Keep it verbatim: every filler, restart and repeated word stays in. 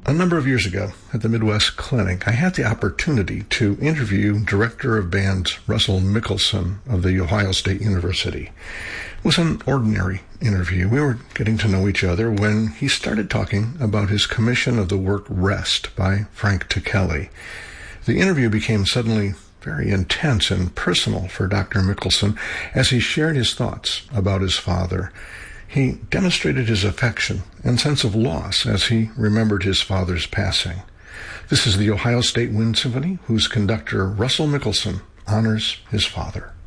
A number of years ago at the Midwest Clinic, I had the opportunity to interview Director of Bands Russell Mickelson of The Ohio State University. It was an ordinary interview. We were getting to know each other when he started talking about his commission of the work Rest by Frank Ticheli. The interview became suddenly very intense and personal for Doctor Mickelson as he shared his thoughts about his father. He demonstrated his affection and sense of loss as he remembered his father's passing. This is the Ohio State Wind Symphony, whose conductor Russell Mickelson honors his father.